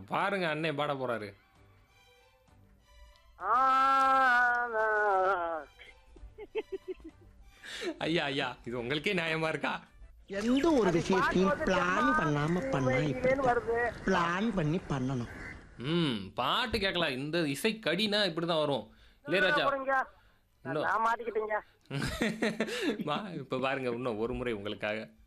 பாருங்க அண்ணே பாட போறாரு. ஆனா, ஐயா ஐயா இது உங்களுக்கே நியாயமா இருக்கா? எந்த ஒரு அது விஷயத்தையும் பாட்டு பிளான் வந்து பண்ணாம பண்ணா இல்லைன்னு வருது. பிளான் பண்ணி பண்ணணும். பாட்டு கேட்கலாம். இந்த இசை கடினா இப்படிதான் வரும். இளையராஜா போடுங்க. இன்னும் நான் மாட்டிக்கிட்டேங்க. இப்ப பாருங்க இன்னும் ஒரு முறை உங்களுக்காக.